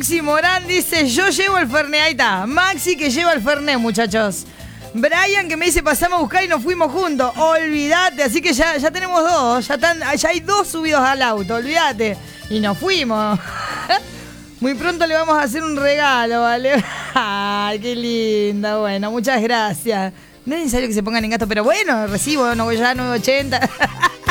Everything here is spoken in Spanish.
Maxi Morán dice, yo llevo el Fernet. Ahí está, Maxi que lleva el Fernet, muchachos. Brian que me dice, pasamos a buscar y nos fuimos juntos. Olvídate, así que ya tenemos dos. Ya hay dos subidos al auto, olvídate. Y nos fuimos. Muy pronto le vamos a hacer un regalo, ¿vale? Ay, qué linda. Bueno, muchas gracias. No es necesario que se pongan en gasto, pero bueno, recibo, no voy ya 9.80.